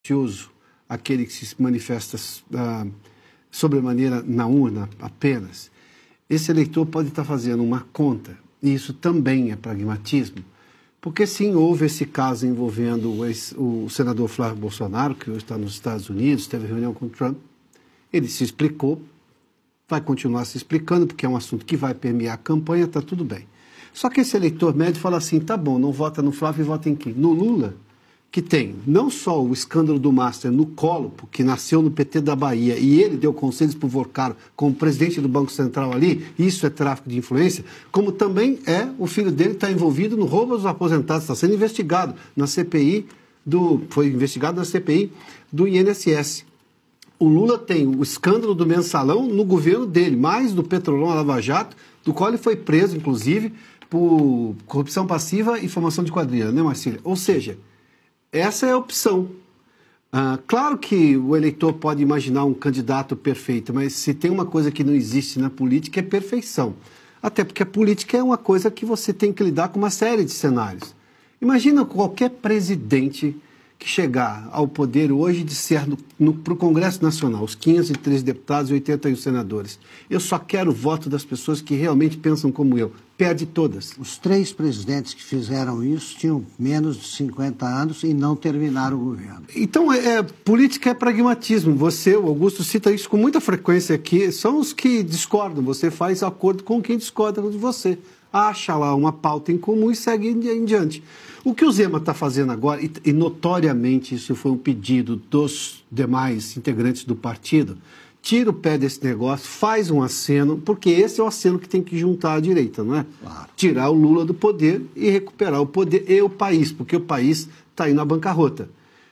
aquele que se manifesta sobremaneira na urna apenas, esse eleitor pode estar fazendo uma conta, e isso também é pragmatismo, porque sim, houve esse caso envolvendo o senador Flávio Bolsonaro, que hoje está nos Estados Unidos, teve reunião com o Trump, ele se explicou, vai continuar se explicando, porque é um assunto que vai permear a campanha, está tudo bem. Só que esse eleitor médio fala assim, tá bom, não vota no Flávio e vota em quem? No Lula, que tem não só o escândalo do Master no colo, porque nasceu no PT da Bahia, e ele deu conselhos para o Vorcaro como presidente do Banco Central ali, isso é tráfico de influência, como também o filho dele está envolvido no roubo dos aposentados, está sendo investigado na CPI, foi investigado na CPI do INSS. O Lula tem o escândalo do mensalão no governo dele, mais do Petrolão a Lava Jato, do qual ele foi preso, inclusive, por corrupção passiva e formação de quadrilha, né, Marcília? Ou seja, essa é a opção. Claro que o eleitor pode imaginar um candidato perfeito, mas se tem uma coisa que não existe na política é perfeição. Até porque a política é uma coisa que você tem que lidar com uma série de cenários. Imagina qualquer presidente que chegar ao poder hoje de ser para o Congresso Nacional, os 503 deputados e 81 senadores. Eu só quero o voto das pessoas que realmente pensam como eu. Perde todas. Os 3 presidentes que fizeram isso tinham menos de 50 anos e não terminaram o governo. Então, política é pragmatismo. Você, o Augusto, cita isso com muita frequência aqui. São os que discordam. Você faz acordo com quem discorda de você. Acha lá uma pauta em comum e segue em diante. O que o Zema está fazendo agora, e notoriamente isso foi um pedido dos demais integrantes do partido, tira o pé desse negócio, faz um aceno, porque esse é o aceno que tem que juntar a direita, não é? Claro. Tirar o Lula do poder e recuperar o poder e o país, porque o país está indo à bancarrota.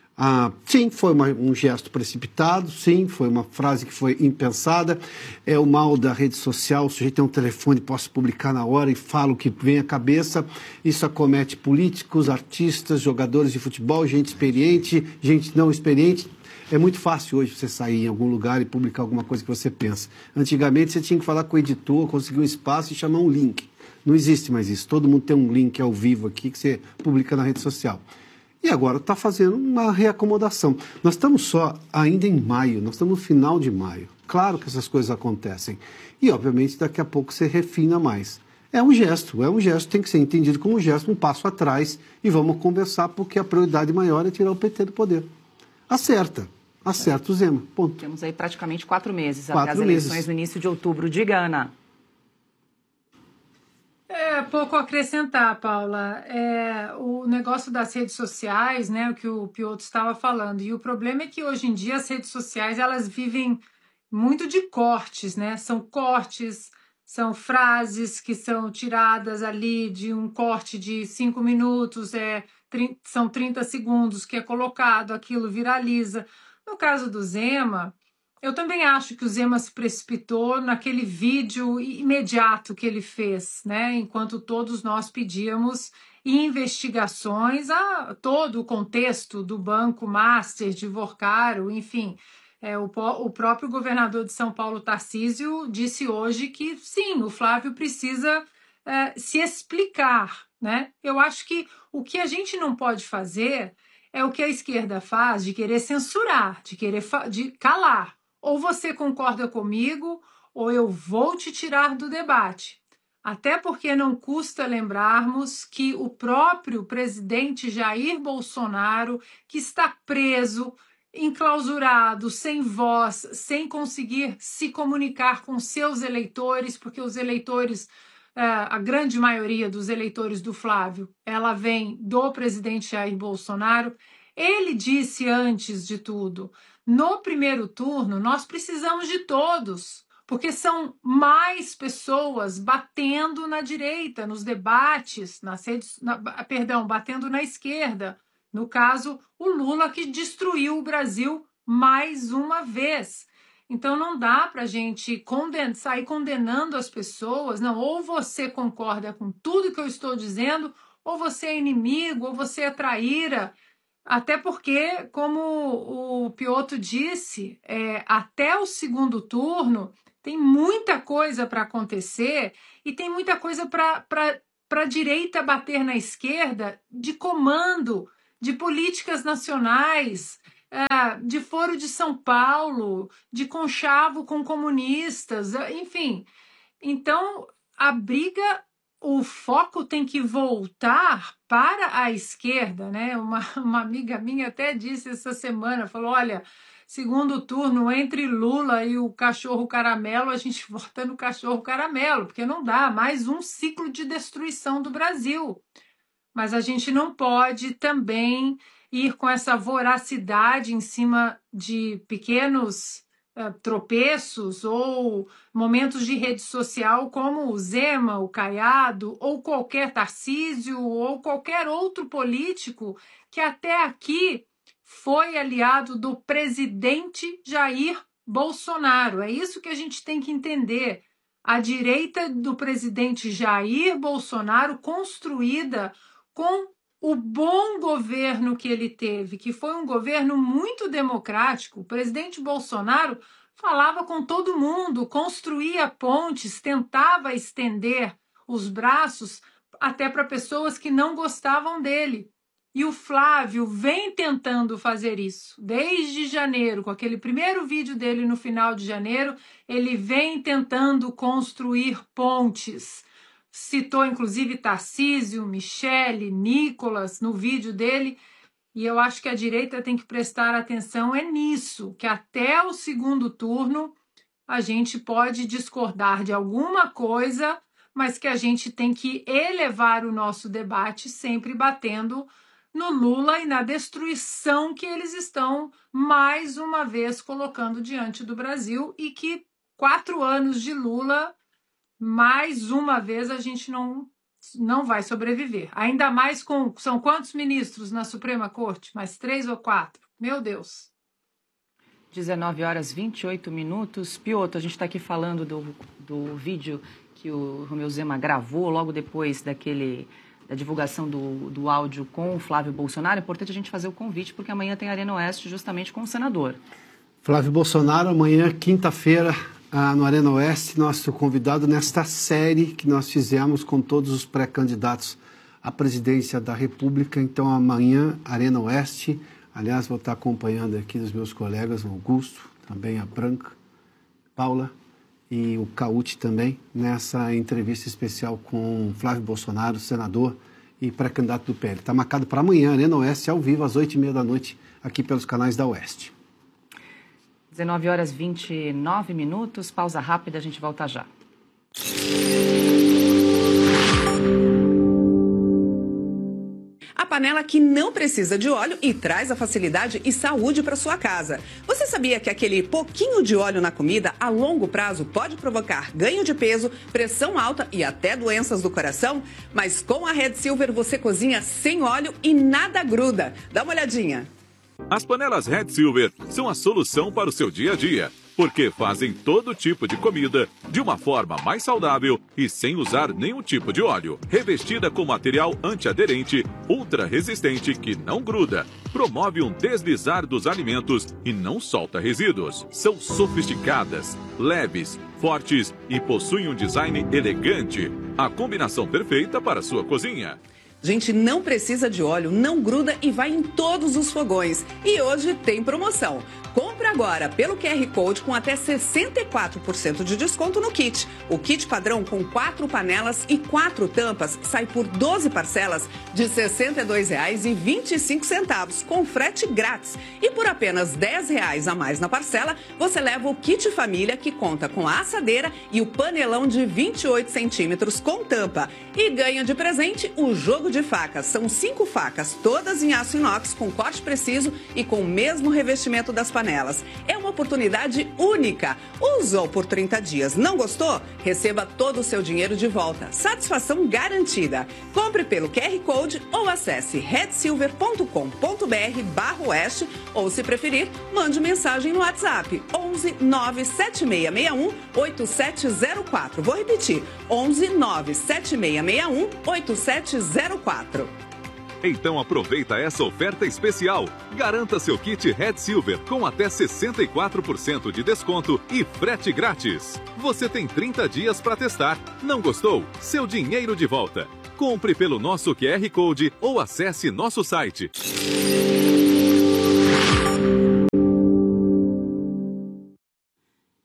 Sim, foi um gesto precipitado, sim, foi uma frase que foi impensada, é o mal da rede social, o sujeito tem um telefone, posso publicar na hora e falo o que vem à cabeça, isso acomete políticos, artistas, jogadores de futebol, gente experiente, gente não experiente. É muito fácil hoje você sair em algum lugar e publicar alguma coisa que você pensa. Antigamente você tinha que falar com o editor, conseguir um espaço e chamar um link. Não existe mais isso, todo mundo tem um link ao vivo aqui que você publica na rede social. E agora está fazendo uma reacomodação. Nós estamos só ainda em maio, nós estamos no final de maio. Claro que essas coisas acontecem. E, obviamente, daqui a pouco você refina mais. É um gesto, tem que ser entendido como um gesto, um passo atrás. E vamos conversar, porque a prioridade maior é tirar o PT do poder. Acerta o Zema, ponto. Temos aí praticamente 4 meses até as eleições no início de outubro. Diga, Ana. Pouco a acrescentar, Paula. O negócio das redes sociais, né, o que o Piotr estava falando. E o problema é que hoje em dia as redes sociais elas vivem muito de cortes, né? São cortes, são frases que são tiradas ali de um corte de 5 minutos, são 30 segundos que é colocado, aquilo viraliza. No caso do Zema, eu também acho que o Zema se precipitou naquele vídeo imediato que ele fez, né? Enquanto todos nós pedíamos investigações a todo o contexto do Banco Master, de Vorcaro, enfim. O próprio governador de São Paulo, Tarcísio, disse hoje que sim, o Flávio precisa se explicar, né? Eu acho que o que a gente não pode fazer é o que a esquerda faz, de querer censurar, de calar. Ou você concorda comigo, ou eu vou te tirar do debate. Até porque não custa lembrarmos que o próprio presidente Jair Bolsonaro, que está preso, enclausurado, sem voz, sem conseguir se comunicar com seus eleitores, porque os eleitores, a grande maioria dos eleitores do Flávio, ela vem do presidente Jair Bolsonaro. Ele disse antes de tudo, no primeiro turno nós precisamos de todos, porque são mais pessoas batendo na direita, nos debates, batendo na esquerda. No caso, o Lula que destruiu o Brasil mais uma vez. Então não dá para a gente sair condenando as pessoas, não, ou você concorda com tudo que eu estou dizendo, ou você é inimigo, ou você é traíra. Até porque, como o Piotr disse, até o segundo turno tem muita coisa para acontecer e tem muita coisa para a direita bater na esquerda de comando, de políticas nacionais, de Foro de São Paulo, de conchavo com comunistas, enfim. Então, a briga, o foco tem que voltar para a esquerda, né? Uma amiga minha até disse essa semana, falou, olha, segundo turno, entre Lula e o cachorro caramelo, a gente vota no cachorro caramelo, porque não dá mais um ciclo de destruição do Brasil. Mas a gente não pode também ir com essa voracidade em cima de pequenos tropeços ou momentos de rede social como o Zema, o Caiado, ou qualquer Tarcísio, ou qualquer outro político que até aqui foi aliado do presidente Jair Bolsonaro. É isso que a gente tem que entender. A direita do presidente Jair Bolsonaro construída com o bom governo que ele teve, que foi um governo muito democrático. O presidente Bolsonaro falava com todo mundo, construía pontes, tentava estender os braços até para pessoas que não gostavam dele. E o Flávio vem tentando fazer isso desde janeiro, com aquele primeiro vídeo dele no final de janeiro, ele vem tentando construir pontes. Citou, inclusive, Tarcísio, Michele, Nicolas, no vídeo dele. E eu acho que a direita tem que prestar atenção nisso, que até o segundo turno a gente pode discordar de alguma coisa, mas que a gente tem que elevar o nosso debate sempre batendo no Lula e na destruição que eles estão, mais uma vez, colocando diante do Brasil e que 4 anos de Lula... mais uma vez a gente não vai sobreviver. Ainda mais com... São quantos ministros na Suprema Corte? Mais 3 ou 4? Meu Deus. 19h28. Piotr, a gente está aqui falando do vídeo que o Romeu Zema gravou logo depois da divulgação do áudio com o Flávio Bolsonaro. É importante a gente fazer o convite, porque amanhã tem Arena Oeste justamente com o senador. Flávio Bolsonaro, amanhã, quinta-feira, no Arena Oeste, nosso convidado nesta série que nós fizemos com todos os pré-candidatos à presidência da República. Então, amanhã, Arena Oeste. Aliás, vou estar acompanhando aqui os meus colegas, o Augusto, também a Branca, Paula e o Cauti também, nessa entrevista especial com Flávio Bolsonaro, senador e pré-candidato do PL. Está marcado para amanhã, Arena Oeste, ao vivo, às 8h30 da noite, aqui pelos canais da Oeste. 19h29. Pausa rápida, a gente volta já. A panela que não precisa de óleo e traz a facilidade e saúde para sua casa. Você sabia que aquele pouquinho de óleo na comida a longo prazo pode provocar ganho de peso, pressão alta e até doenças do coração? Mas com a Red Silver você cozinha sem óleo e nada gruda. Dá uma olhadinha. As panelas Red Silver são a solução para o seu dia a dia, porque fazem todo tipo de comida de uma forma mais saudável e sem usar nenhum tipo de óleo. Revestida com material antiaderente, ultra resistente que não gruda, promove um deslizar dos alimentos e não solta resíduos. São sofisticadas, leves, fortes e possuem um design elegante. A combinação perfeita para a sua cozinha. Gente, não precisa de óleo, não gruda e vai em todos os fogões. E hoje tem promoção. Compre agora pelo QR Code com até 64% de desconto no kit. O kit padrão com 4 panelas e 4 tampas sai por 12 parcelas de R$ 62,25 com frete grátis. E por apenas R$ 10 a mais na parcela, você leva o kit família que conta com a assadeira e o panelão de 28 centímetros com tampa. E ganha de presente o jogo de facas. São 5 facas, todas em aço inox com corte preciso e com o mesmo revestimento das panelas. É uma oportunidade única. Usou por 30 dias, não gostou? Receba todo o seu dinheiro de volta. Satisfação garantida. Compre pelo QR Code ou acesse redsilver.com.br/oeste ou, se preferir, mande mensagem no WhatsApp 11 97661 8704. Vou repetir, 11 97661 8704. Então aproveita essa oferta especial. Garanta seu kit Red Silver com até 64% de desconto e frete grátis. Você tem 30 dias para testar. Não gostou? Seu dinheiro de volta. Compre pelo nosso QR Code ou acesse nosso site.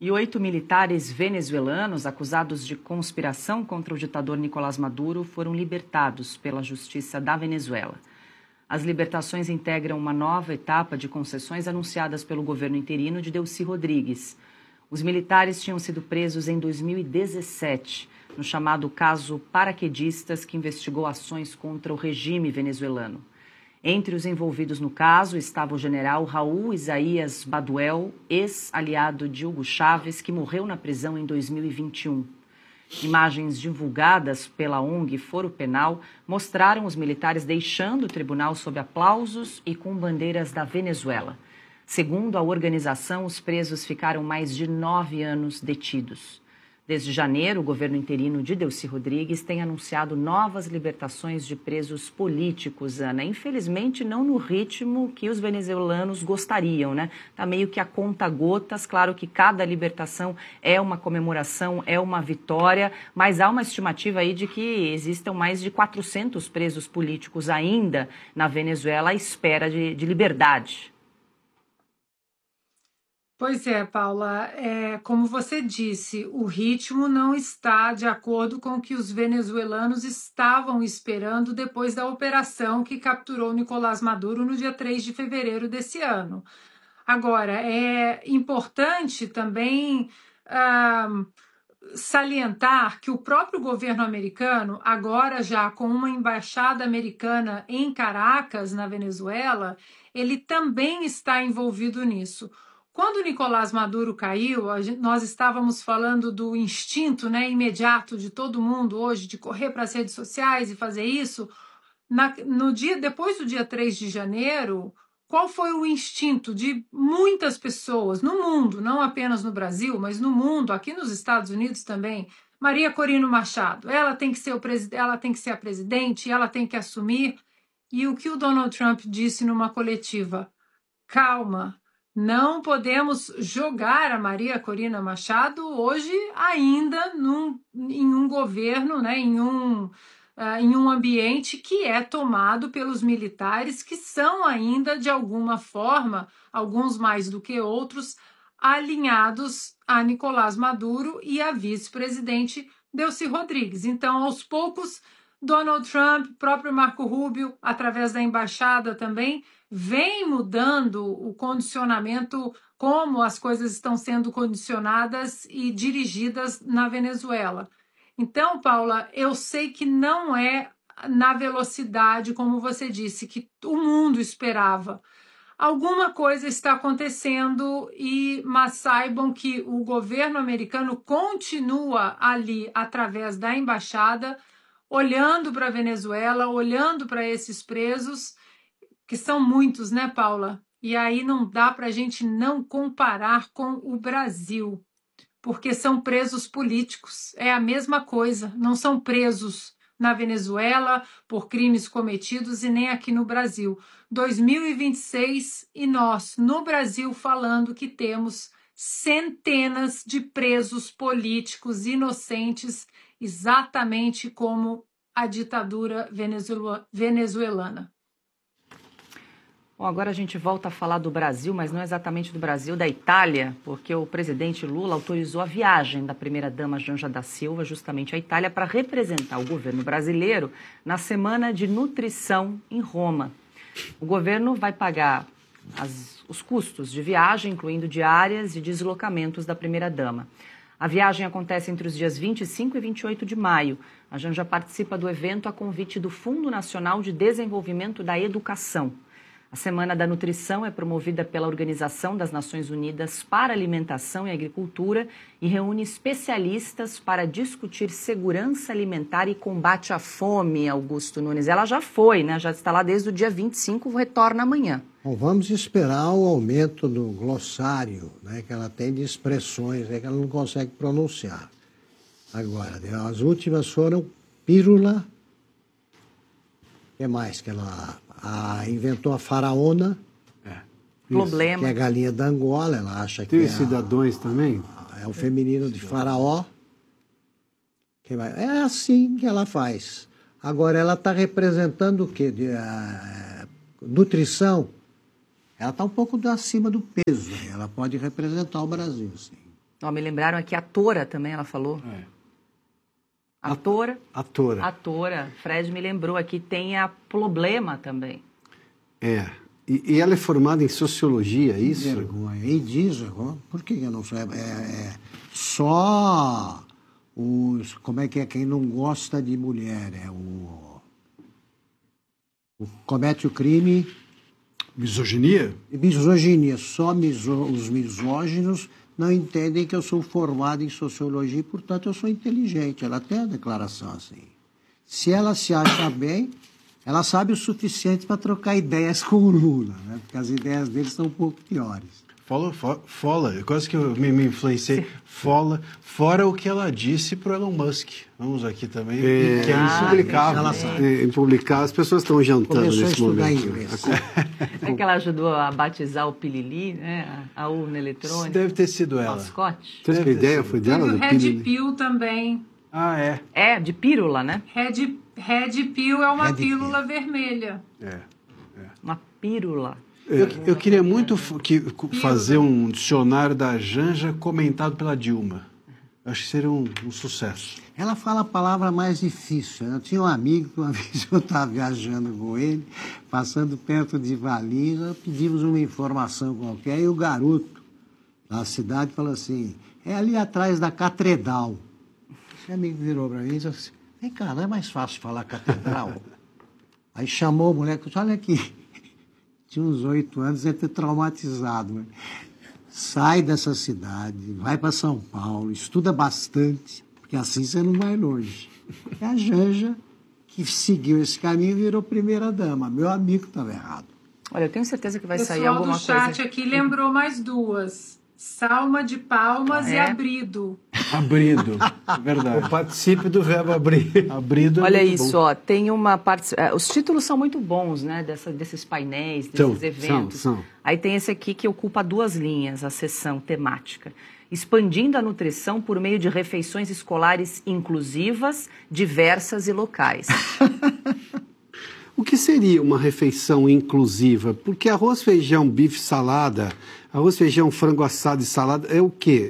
E 8 militares venezuelanos acusados de conspiração contra o ditador Nicolás Maduro foram libertados pela Justiça da Venezuela. As libertações integram uma nova etapa de concessões anunciadas pelo governo interino de Delcy Rodrigues. Os militares tinham sido presos em 2017, no chamado caso Paraquedistas, que investigou ações contra o regime venezuelano. Entre os envolvidos no caso estava o general Raul Isaías Baduel, ex-aliado de Hugo Chávez, que morreu na prisão em 2021. Imagens divulgadas pela ONG Foro Penal mostraram os militares deixando o tribunal sob aplausos e com bandeiras da Venezuela. Segundo a organização, os presos ficaram mais de 9 anos detidos. Desde janeiro, o governo interino de Delcy Rodrigues tem anunciado novas libertações de presos políticos, Ana. Infelizmente, não no ritmo que os venezuelanos gostariam, né? Tá meio que a conta-gotas. Claro que cada libertação é uma comemoração, é uma vitória, mas há uma estimativa aí de que existam mais de 400 presos políticos ainda na Venezuela à espera de liberdade. Pois é, Paula, como você disse, o ritmo não está de acordo com o que os venezuelanos estavam esperando depois da operação que capturou Nicolás Maduro no dia 3 de fevereiro desse ano. Agora, é importante também salientar que o próprio governo americano, agora já com uma embaixada americana em Caracas, na Venezuela, ele também está envolvido nisso. Quando Nicolás Maduro caiu, nós estávamos falando do instinto, né, imediato de todo mundo hoje de correr para as redes sociais e fazer isso. Depois do dia 3 de janeiro, qual foi o instinto de muitas pessoas no mundo, não apenas no Brasil, mas no mundo, aqui nos Estados Unidos também? Maria Corina Machado, ela tem que ser a presidente, ela tem que assumir. E o que o Donald Trump disse numa coletiva? Calma. Não podemos jogar a Maria Corina Machado hoje ainda em um governo, né, em um ambiente que é tomado pelos militares que são ainda, de alguma forma, alguns mais do que outros, alinhados a Nicolás Maduro e a vice-presidente Delcy Rodrigues. Então, aos poucos, Donald Trump, próprio Marco Rubio, através da embaixada também, vem mudando o condicionamento, como as coisas estão sendo condicionadas e dirigidas na Venezuela. Então, Paula, eu sei que não é na velocidade, como você disse, que o mundo esperava. Alguma coisa está acontecendo, mas saibam que o governo americano continua ali, através da embaixada, olhando para a Venezuela, olhando para esses presos, que são muitos, né, Paula? E aí não dá para a gente não comparar com o Brasil, porque são presos políticos. É a mesma coisa, não são presos na Venezuela por crimes cometidos e nem aqui no Brasil. 2026 e nós, no Brasil, falando que temos centenas de presos políticos inocentes, exatamente como a ditadura venezuelana. Bom, agora a gente volta a falar do Brasil, mas não exatamente do Brasil, da Itália, porque o presidente Lula autorizou a viagem da primeira-dama Janja da Silva justamente à Itália para representar o governo brasileiro na Semana de Nutrição em Roma. O governo vai pagar os custos de viagem, incluindo diárias e deslocamentos da primeira-dama. A viagem acontece entre os dias 25 e 28 de maio. A Janja participa do evento a convite do Fundo Nacional de Desenvolvimento da Educação. A Semana da Nutrição é promovida pela Organização das Nações Unidas para Alimentação e Agricultura e reúne especialistas para discutir segurança alimentar e combate à fome, Augusto Nunes. Ela já foi, né? Já está lá desde o dia 25, retorna amanhã. Bom, vamos esperar o aumento do glossário, né, que ela tem de expressões, que ela não consegue pronunciar. Agora, as últimas foram pílula. O que mais que ela inventou? A faraona. Problema. Que é a galinha da Angola, ela acha que tem cidadãos também? É o feminino de faraó. É assim que ela faz. Agora, ela está representando o quê? Nutrição. Ela está um pouco acima do peso. Ela pode representar o Brasil, sim. Ó, me lembraram aqui, a Tora também, ela falou. A Tora. Fred me lembrou aqui, tem a Problema também. E ela é formada em sociologia, é isso? Vergonha. E diz, por que eu não sou? Só os... Como é que é? Quem não gosta de mulher comete o crime... Misoginia? Misoginia. Só os misóginos não entendem que eu sou formado em sociologia e, portanto, eu sou inteligente. Ela tem a declaração assim. Se ela se acha bem... Ela sabe o suficiente para trocar ideias com o Lula, né? Porque as ideias dele são um pouco piores. Fola, quase que eu me influenciei. Fora o que ela disse para o Elon Musk. Vamos aqui também. Que é impublicável. Impublicável. As pessoas estão jantando nesse momento. É que ela ajudou a batizar o Pilili, né? A urna eletrônica. Deve ter sido ela. Mascote. Você tem ideia? Foi dela? O Red Pill também. É, de pílula, né? Red Pill é uma pílula vermelha. Uma pílula. Eu queria muito fazer um dicionário da Janja comentado pela Dilma. Acho que seria um sucesso. Ela fala a palavra mais difícil. Eu tinha um amigo que uma vez eu estava viajando com ele, passando perto de Valinhos, pedimos uma informação qualquer e o garoto da cidade falou assim, é ali atrás da Catedral. Esse amigo virou para mim e disse assim, vem cá, não é mais fácil falar catedral? Aí chamou o moleque, olha aqui, tinha uns 8 anos, deve ter traumatizado. Né? Sai dessa cidade, vai para São Paulo, estuda bastante, porque assim você não vai longe. É a Janja que seguiu esse caminho e virou primeira-dama. Meu amigo estava errado. Olha, eu tenho certeza que vai sair alguma coisa. O pessoal do chat aqui lembrou mais duas. Salma de palmas e abrido. Abrido, verdade. Participe do verbo abrir. Abrido. Olha isso, ó, tem uma parte... Os títulos são muito bons, né, desses painéis, desses eventos. São. Aí tem esse aqui que ocupa 2 linhas, a seção temática. Expandindo a nutrição por meio de refeições escolares inclusivas, diversas e locais. O que seria uma refeição inclusiva? Porque arroz, feijão, bife, salada, arroz, feijão, frango assado e salada é o quê?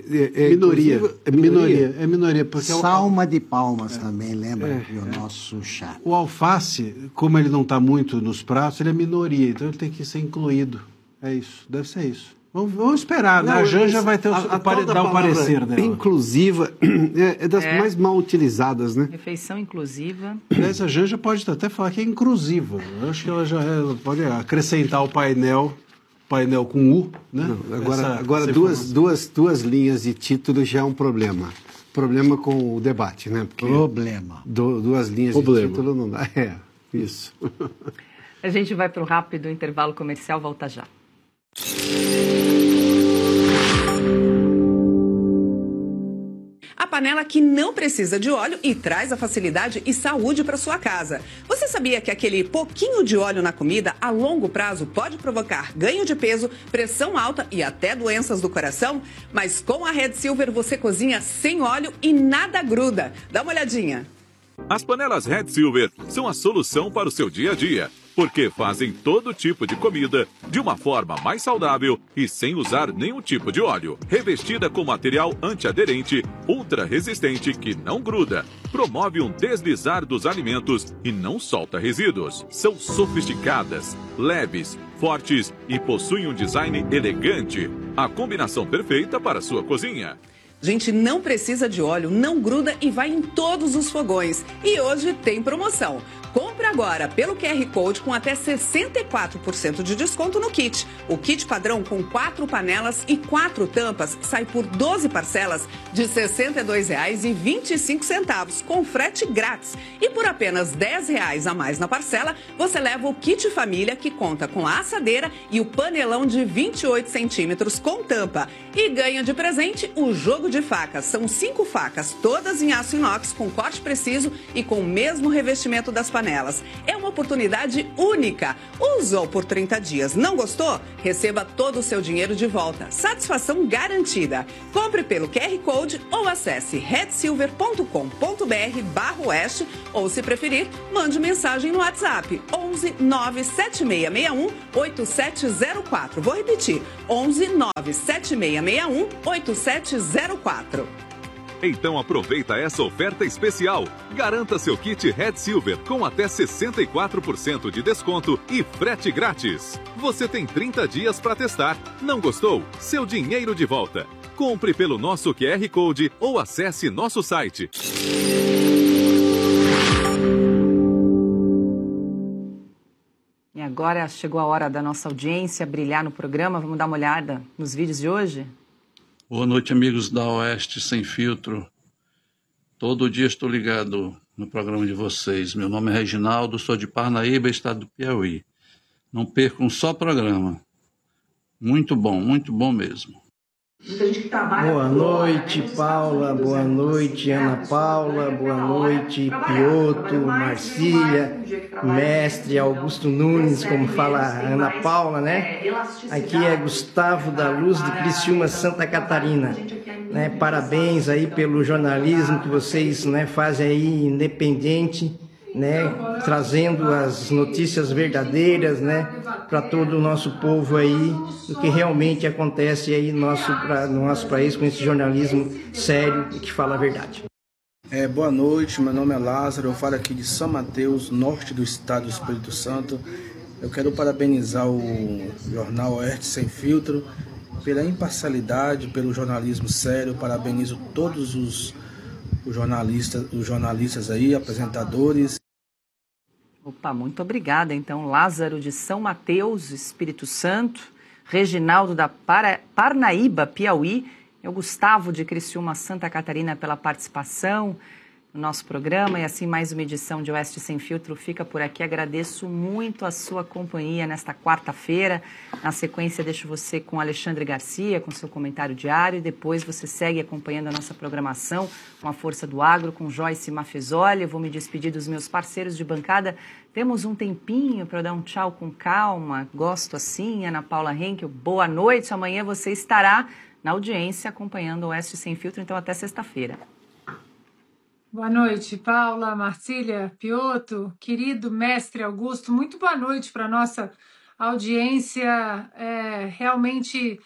É minoria. Porque Salma de palmas também, lembra o nosso chat. O alface, como ele não está muito nos pratos, ele é minoria, então ele tem que ser incluído. É isso, deve ser isso. Vamos esperar, né? A Janja vai ter dar o parecer dela. Inclusiva é das mais mal utilizadas, né? Refeição inclusiva. Aliás, a Janja pode até falar que é inclusiva. Eu acho que ela pode acrescentar o painel com U, né? Não, agora duas linhas de título já é um problema. Problema com o debate, né? Porque problema. 2 linhas de título não dá. Isso. A gente vai para o rápido intervalo comercial, volta já. A panela que não precisa de óleo e traz a facilidade e saúde para sua casa. Você sabia que aquele pouquinho de óleo na comida a longo prazo pode provocar ganho de peso, pressão alta e até doenças do coração? Mas com a Red Silver você cozinha sem óleo e nada gruda. Dá uma olhadinha. As panelas Red Silver são a solução para o seu dia a dia, porque fazem todo tipo de comida de uma forma mais saudável e sem usar nenhum tipo de óleo. Revestida com material antiaderente, ultra resistente que não gruda, promove um deslizar dos alimentos e não solta resíduos. São sofisticadas, leves, fortes e possuem um design elegante. A combinação perfeita para a sua cozinha. Gente, não precisa de óleo, não gruda e vai em todos os fogões. E hoje tem promoção. Compre agora pelo QR Code com até 64% de desconto no kit. O kit padrão com 4 panelas e 4 tampas sai por 12 parcelas de R$ 62,25 com frete grátis. E por apenas R$ 10 a mais na parcela, você leva o kit família que conta com a assadeira e o panelão de 28 centímetros com tampa. E ganha de presente o jogo de facas. São 5 facas, todas em aço inox com corte preciso e com o mesmo revestimento das panelas. É uma oportunidade única. Usou por 30 dias, não gostou? Receba todo o seu dinheiro de volta. Satisfação garantida. Compre pelo QR Code ou acesse redsilver.com.br/oeste ou, se preferir, mande mensagem no WhatsApp 11 97661 8704. Vou repetir, 11 97661 8704. 0004. Então aproveita essa oferta especial. Garanta seu kit Red Silver com até 64% de desconto e frete grátis. Você tem 30 dias para testar. Não gostou? Seu dinheiro de volta. Compre pelo nosso QR Code ou acesse nosso site. E agora chegou a hora da nossa audiência brilhar no programa. Vamos dar uma olhada nos vídeos de hoje? Boa noite, amigos da Oeste Sem Filtro. Todo dia estou ligado no programa de vocês. Meu nome é Reginaldo, sou de Parnaíba, estado do Piauí. Não perco um só programa. Muito bom mesmo. Boa noite, Paula. Boa noite, Ana Paula. Boa noite, Piotto, Marcília, mestre Augusto Nunes, como fala a Ana Paula, né? Aqui é Gustavo da Luz de Criciúma, Santa Catarina. Né? Parabéns aí pelo jornalismo que vocês, né, fazem aí independente, né, trazendo as notícias verdadeiras, né, para todo o nosso povo aí, do que realmente acontece aí no nosso país com esse jornalismo sério e que fala a verdade. Boa noite, meu nome é Lázaro, eu falo aqui de São Mateus, norte do estado do Espírito Santo. Eu quero parabenizar o jornal Oeste Sem Filtro pela imparcialidade, pelo jornalismo sério. Parabenizo todos os jornalistas aí, apresentadores. Opa, muito obrigada. Então, Lázaro de São Mateus, Espírito Santo, Reginaldo da Parnaíba, Piauí, e o Gustavo de Criciúma, Santa Catarina, pela participação no nosso programa. E assim, mais uma edição de Oeste Sem Filtro fica por aqui. Agradeço muito a sua companhia nesta quarta-feira. Na sequência, deixo você com Alexandre Garcia, com seu comentário diário. E depois você segue acompanhando a nossa programação com a Força do Agro, com Joyce Mafezoli. Eu vou me despedir dos meus parceiros de bancada. Temos um tempinho para dar um tchau com calma. Gosto assim, Ana Paula Henkel. Boa noite. Amanhã você estará na audiência acompanhando o Oeste Sem Filtro. Então, até sexta-feira. Boa noite, Paula, Marcília, Piotto, querido mestre Augusto, muito boa noite para a nossa audiência. Realmente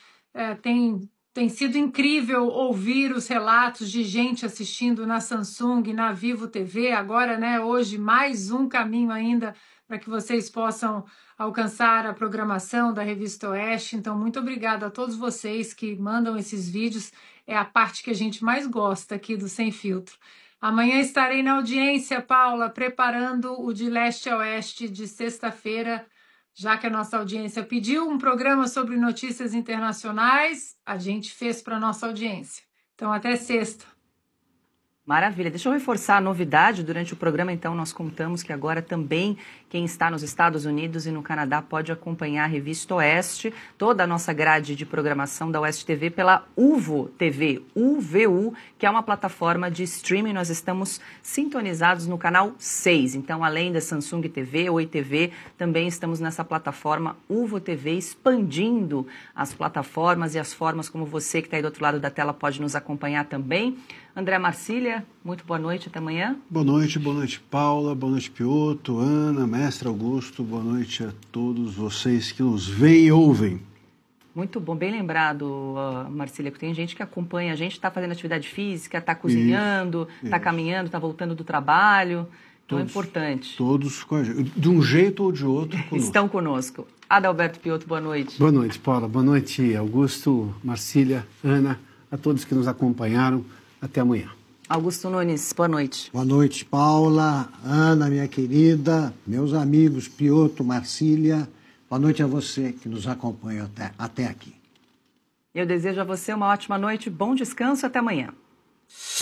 tem sido incrível ouvir os relatos de gente assistindo na Samsung, na Vivo TV, agora, né, hoje mais um caminho ainda para que vocês possam alcançar a programação da Revista Oeste. Então, muito obrigada a todos vocês que mandam esses vídeos, é a parte que a gente mais gosta aqui do Sem Filtro. Amanhã estarei na audiência, Paula, preparando o de Leste a Oeste de sexta-feira, já que a nossa audiência pediu um programa sobre notícias internacionais, a gente fez para a nossa audiência. Então, até sexta. Maravilha. Deixa eu reforçar a novidade. Durante o programa, então, nós contamos que agora também quem está nos Estados Unidos e no Canadá pode acompanhar a Revista Oeste, toda a nossa grade de programação da Oeste TV pela UVO TV, UVU, que é uma plataforma de streaming. Nós estamos sintonizados no canal 6. Então, além da Samsung TV, Oi TV, também estamos nessa plataforma UVO TV, expandindo as plataformas e as formas como você que está aí do outro lado da tela pode nos acompanhar também. André Marcília, muito boa noite, até amanhã. Boa noite, Paula, boa noite, Piotto, Ana, mestre Augusto, boa noite a todos vocês que nos veem e ouvem. Muito bom, bem lembrado, Marcília, que tem gente que acompanha a gente, está fazendo atividade física, está cozinhando, está caminhando, está voltando do trabalho, então é importante. Todos com a gente, de um jeito ou de outro conosco. Estão conosco. Adalberto Piotto, boa noite. Boa noite, Paula, boa noite, Augusto, Marcília, Ana, a todos que nos acompanharam. Até amanhã. Augusto Nunes, boa noite. Boa noite, Paula, Ana, minha querida, meus amigos Piotto, Marcília. Boa noite a você que nos acompanha até aqui. Eu desejo a você uma ótima noite, bom descanso e até amanhã.